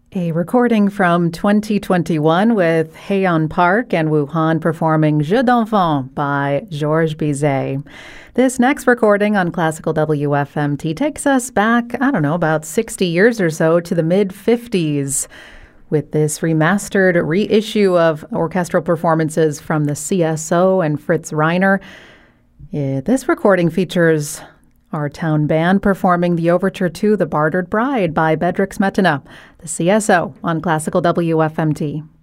A recording from 2021 with Heian Park and Wuhan performing Jeux d'Enfants by Georges Bizet. This next recording on Classical WFMT takes us back, about 60 years or so to the mid-50s with this remastered reissue of orchestral performances from the CSO and Fritz Reiner. This recording features our town band performing the overture to The Bartered Bride by Bedřich Smetana, the CSO on Classical WFMT.